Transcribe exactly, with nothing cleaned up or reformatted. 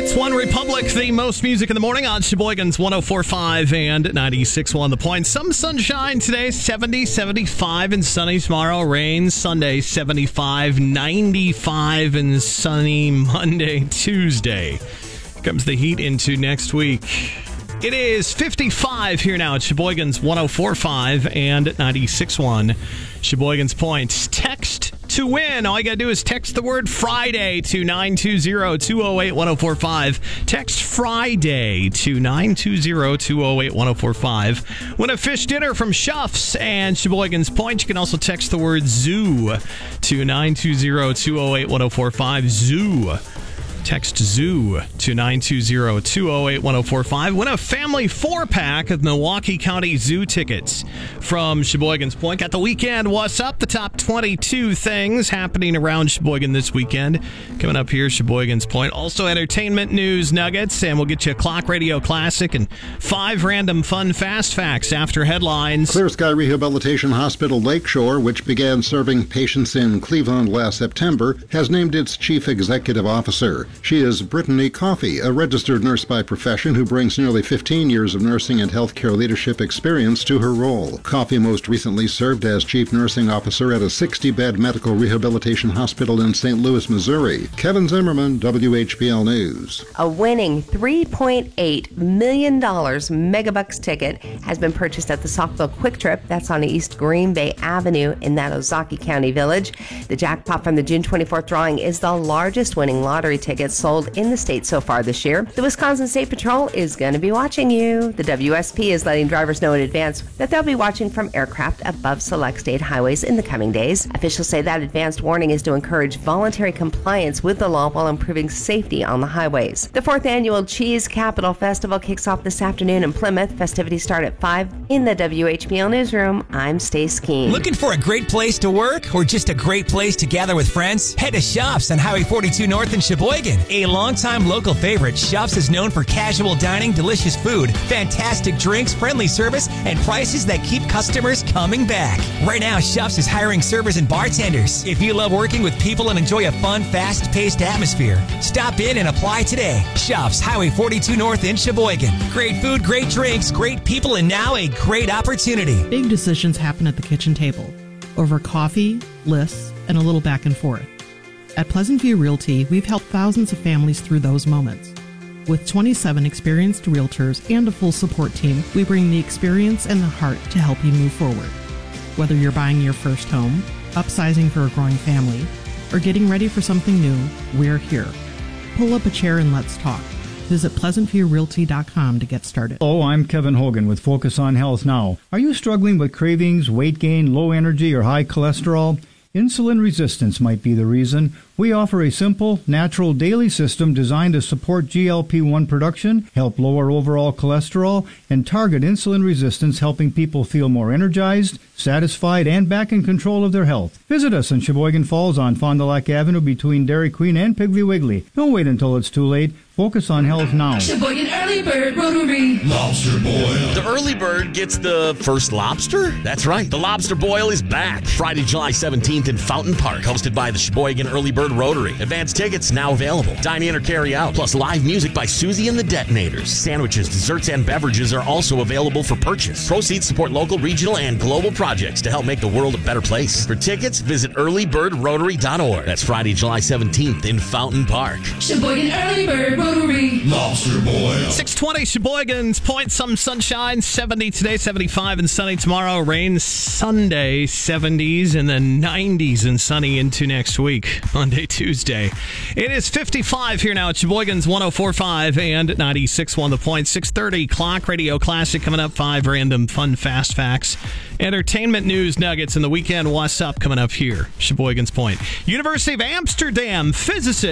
It's One Republic, the most music in the morning on Sheboygan's one oh four point five and ninety-six point one The Point. Some sunshine today, seventy, seventy-five, and sunny tomorrow. Rain Sunday, seventy-five, ninety-five, and sunny Monday, Tuesday. Comes the heat into next week. It is fifty-five here now at Sheboygan's one oh four point five and ninety-six point one. Sheboygan's Point. Text to win. All you got to do is text the word Friday to nine two zero, two oh eight, one oh four five. Text Friday to nine two zero, two oh eight, one oh four five. Win a fish dinner from Schuff's and Sheboygan's Point. You can also text the word zoo to nine two zero, two oh eight, one oh four five. Zoo. Text zoo to nine two zero, two oh eight, one oh four five. Win a family four-pack of Milwaukee County Zoo tickets from Sheboygan's Point. Got the weekend What's Up, the top twenty-two things happening around Sheboygan this weekend. Coming up here, Sheboygan's Point. Also entertainment news nuggets, and we'll get you a Clock Radio Classic and five random fun fast facts after headlines. Clear Sky Rehabilitation Hospital Lakeshore, which began serving patients in Cleveland last September, has named its chief executive officer. She is Brittany Coffey, a registered nurse by profession who brings nearly fifteen years of nursing and healthcare leadership experience to her role. Coffey most recently served as chief nursing officer at a sixty-bed medical rehabilitation hospital in Saint Louis, Missouri. Kevin Zimmerman, W H B L News. A winning three point eight million dollars Megabucks ticket has been purchased at the Saukville Quick Trip. That's on East Green Bay Avenue in that Ozaki County village. The jackpot from the June twenty-fourth drawing is the largest winning lottery ticket sold in the state so far this year. The Wisconsin State Patrol is going to be watching you. The W S P is letting drivers know in advance that they'll be watching from aircraft above select state highways in the coming days. Officials say that advanced warning is to encourage voluntary compliance with the law while improving safety on the highways. The fourth annual Cheese Capital Festival kicks off this afternoon in Plymouth. Festivities start at five in the W H B L newsroom. I'm Stace Keene. Looking for a great place to work or just a great place to gather with friends? Head to Shops on Highway forty-two North in Sheboygan. A longtime local favorite, Shops is known for casual dining, delicious food, fantastic drinks, friendly service, and prices that keep customers coming back. Right now, Shops is hiring servers and bartenders. If you love working with people and enjoy a fun, fast-paced atmosphere, stop in and apply today. Shops, Highway forty-two North in Sheboygan. Great food, great drinks, great people, and now a great opportunity. Big decisions happen at the kitchen table over coffee, lists, and a little back and forth. At Pleasant View Realty, we've helped thousands of families through those moments. With twenty-seven experienced realtors and a full support team, we bring the experience and the heart to help you move forward. Whether you're buying your first home, upsizing for a growing family, or getting ready for something new, we're here. Pull up a chair and let's talk. Visit pleasant view realty dot com to get started. Hello, I'm Kevin Hogan with Focus on Health Now. Are you struggling with cravings, weight gain, low energy, or high cholesterol? Insulin resistance might be the reason. We offer a simple, natural daily system designed to support G L P one production, help lower overall cholesterol, and target insulin resistance, helping people feel more energized, satisfied, and back in control of their health. Visit us in Sheboygan Falls on Fond du Lac Avenue between Dairy Queen and Piggly Wiggly. Don't wait until it's too late. Focus on health now. Sheboygan Early Bird Rotary. Lobster Boil. The Early Bird gets the first lobster? That's right. The Lobster Boil is back. Friday, July seventeenth in Fountain Park. Hosted by the Sheboygan Early Bird Rotary. Advanced tickets now available. Dine in or carry out. Plus live music by Susie and the Detonators. Sandwiches, desserts, and beverages are also available for purchase. Proceeds support local, regional, and global projects to help make the world a better place. For tickets, visit early bird rotary dot org. That's Friday, July seventeenth in Fountain Park. Sheboygan Early Bird Rotary. Lobster Boil. six twenty Sheboygan's Point. Some sunshine. seventy today, seventy-five and sunny tomorrow. Rain Sunday, seventies, and then nineties and sunny into next week, Monday, Tuesday. It is fifty-five here now at Sheboygan's one oh four point five and ninety-six point one The Point. six thirty Clock Radio Classic coming up. Five random fun fast facts. Entertainment news nuggets in the weekend. What's Up coming up here, Sheboygan's Point. University of Amsterdam physicist